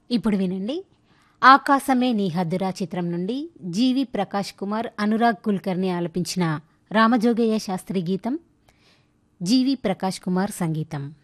ఇప్పుడు వినండి. 'ఆకాశమే నీ హద్దురా' చిత్రం నుండి జీవి ప్రకాష్ కుమార్, అనురాగ్ కుల్కర్ని ఆలపించిన రామజోగయ్య శాస్త్రి గీతం, జీవి ప్రకాష్ కుమార్ సంగీతం.